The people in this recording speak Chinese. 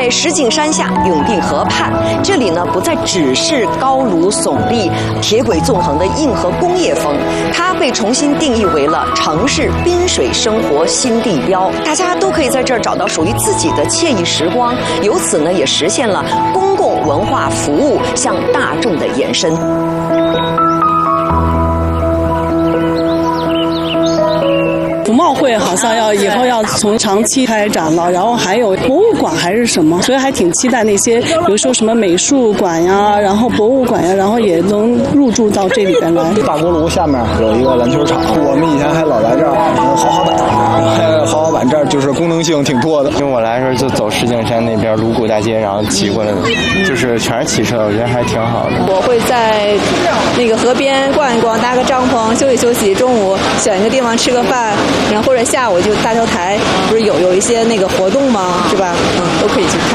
在石景山下永定河畔，这里呢不再只是高炉耸立、铁轨纵横的硬核工业风，它被重新定义为了城市滨水生活新地标。大家都可以在这儿找到属于自己的惬意时光，由此呢也实现了公共文化服务向大众的延伸。 服贸会好像以后要从长期开展了，然后还有博物馆还是什么，所以还挺期待那些，比如说什么美术馆呀，然后博物馆呀，然后也能入驻到这里边来。 大锅炉下面有一个篮球场，我们以前还老来这儿滑滑板，滑滑板这儿就是功能性挺多的。 因为我来的时候就走石景山那边卢谷大街，然后骑过来的，就是全是骑车的，我觉得还挺好的。 我会在那个河边逛一逛，搭个帐篷休息休息，中午选一个地方吃个饭。然后或者下午就大桥台不是有一些那个活动吗？是吧？都可以去看。